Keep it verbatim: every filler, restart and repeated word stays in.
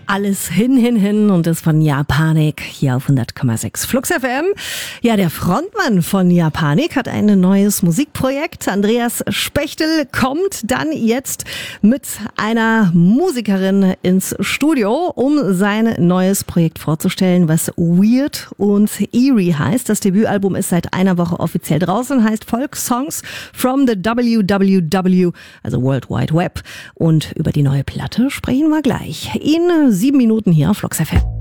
Alles hin, hin, hin und das von Japanik hier auf hundert Komma sechs Flux F M. Ja, der Frontmann von Japanik hat ein neues Musikprojekt. Andreas Spechtel kommt dann jetzt mit einer Musikerin ins Studio, um sein neues Projekt vorzustellen, was Weird und Eerie heißt. Das Debütalbum ist seit einer Woche offiziell draußen, heißt Folk Songs from the W W W, also World Wide Web. Und über die neue Platte sprechen wir gleich. In sieben Minuten hier auf Flux F M.